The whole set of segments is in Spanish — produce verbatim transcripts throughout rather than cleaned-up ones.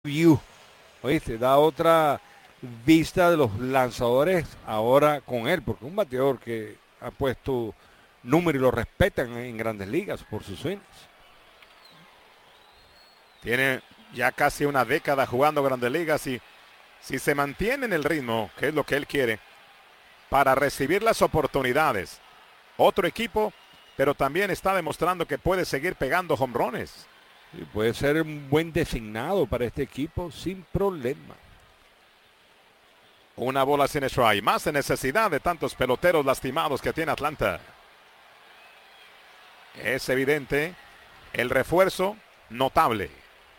view, ¿oíste? Da otra vista de los lanzadores ahora con él, porque es un bateador que ha puesto número y lo respetan en grandes ligas por sus swings. Tiene ya casi una década jugando grandes ligas y si se mantiene en el ritmo, que es lo que él quiere, para recibir las oportunidades, otro equipo, pero también está demostrando que puede seguir pegando jonrones. Y puede ser un buen designado para este equipo sin problema. Una bola sin strike, más en necesidad de tantos peloteros lastimados que tiene Atlanta. Es evidente el refuerzo notable.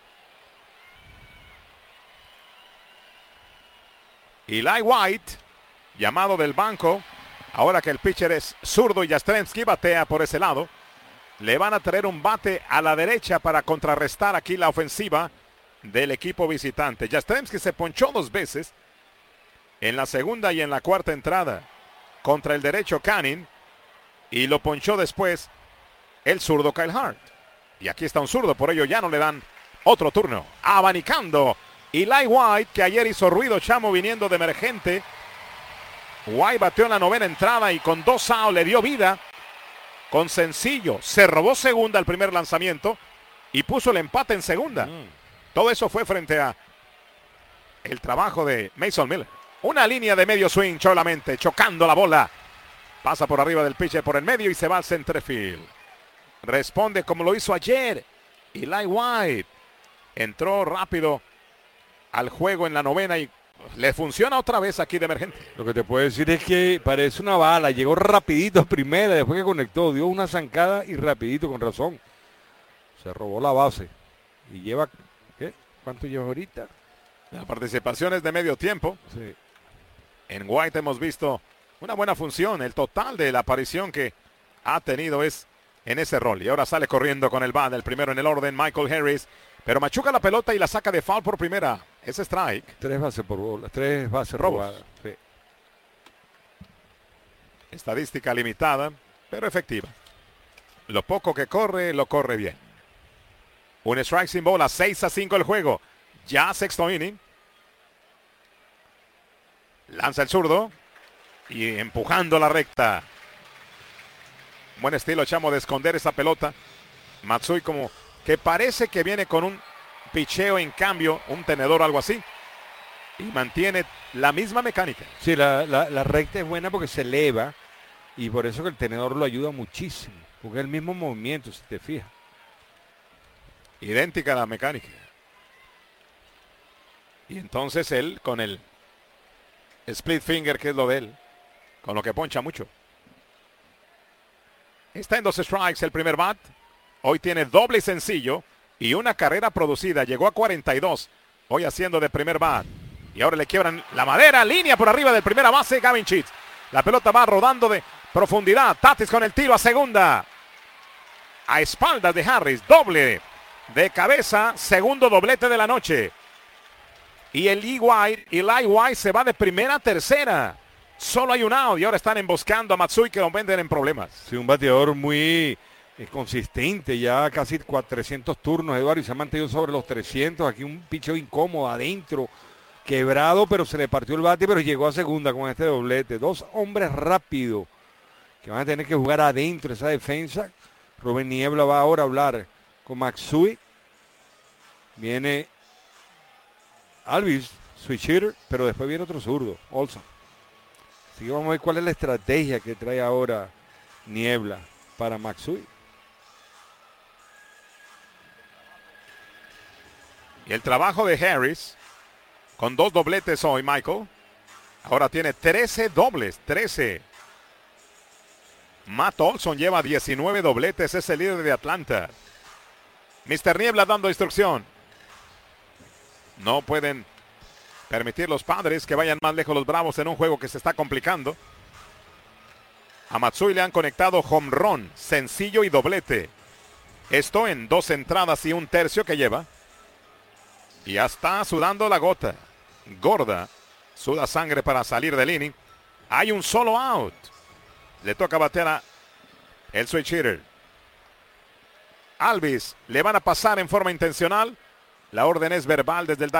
Eli White, llamado del banco, ahora que el pitcher es zurdo y Yastrzemski batea por ese lado, le van a traer un bate a la derecha para contrarrestar aquí la ofensiva del equipo visitante. Yastrzemski se ponchó dos veces en la segunda y en la cuarta entrada contra el derecho Canning y lo ponchó después el zurdo Kyle Hart. Y aquí está un zurdo, por ello ya no le dan otro turno. Abanicando Eli White, que ayer hizo ruido, chamo, viniendo de emergente. White bateó en la novena entrada y con dos outs le dio vida. Con sencillo, se robó segunda al primer lanzamiento y puso el empate en segunda. Mm. Todo eso fue frente a el trabajo de Mason Miller. Una línea de medio swing solamente, chocando la bola. Pasa por arriba del pitcher por el medio y se va al center field. Responde como lo hizo ayer Eli White. Entró rápido al juego en la novena y le funciona otra vez aquí de emergente. Lo que te puedo decir es que parece una bala. Llegó rapidito a primera, después que conectó, dio una zancada y rapidito, con razón. Se robó la base. Y lleva, ¿qué? ¿Cuánto lleva ahorita? La participación es de medio tiempo. Sí. En White hemos visto una buena función. El total de la aparición que ha tenido es en ese rol. Y ahora sale corriendo con el bat. El primero en el orden, Michael Harris. Pero machuca la pelota y la saca de foul por primera. Es strike. Tres bases por bola, tres bases robadas. Sí. Estadística limitada, pero efectiva. Lo poco que corre, lo corre bien. Un strike sin bola, seis a cinco el juego. Ya sexto inning. Lanza el zurdo. Y empujando la recta. Buen estilo, chamo, de esconder esa pelota. Matsui como que parece que viene con un picheo en cambio, un tenedor o algo así. Y mantiene la misma mecánica. Sí, la, la, la recta es buena porque se eleva. Y por eso que el tenedor lo ayuda muchísimo. Porque es el mismo movimiento, si te fijas. Idéntica a la mecánica. Y entonces él con el split finger, que es lo de él, con lo que poncha mucho. Está en dos strikes el primer bat. Hoy tiene doble y sencillo y una carrera producida. Llegó a cuarenta y dos. Hoy haciendo de primer bat. Y ahora le quiebran la madera. Línea por arriba del primera base, Gavin Sheets. La pelota va rodando de profundidad. Tatis con el tiro a segunda. A espaldas de Harris. Doble de cabeza. Segundo doblete de la noche. Y el Eli White, Eli White se va de primera a tercera. Solo hay un out y ahora están emboscando a Matsui, que lo venden en problemas. Sí, un bateador muy eh, consistente, ya casi trescientos turnos, Eduardo, y se ha mantenido sobre los trescientos. Aquí un picheo incómodo adentro, quebrado, pero se le partió el bate, pero llegó a segunda con este doblete. Dos hombres rápidos que van a tener que jugar adentro esa defensa. Rubén Niebla va ahora a hablar con Matsui. Viene Alvis, switch hitter, pero después viene otro zurdo, Olson. Así que vamos a ver cuál es la estrategia que trae ahora Niebla para Matsui. Y el trabajo de Harris, con dos dobletes hoy, Michael. Ahora tiene trece dobles, trece. Matt Olson lleva diecinueve dobletes, es el líder de Atlanta. mister Niebla dando instrucción. No pueden permitir los Padres que vayan más lejos los Bravos en un juego que se está complicando. A Matsui le han conectado home run, sencillo y doblete. Esto en dos entradas y un tercio que lleva. Y ya está sudando la gota gorda. Suda sangre para salir del inning. Hay un solo out. Le toca batear a el switch hitter. Alvis le van a pasar en forma intencional. La orden es verbal desde el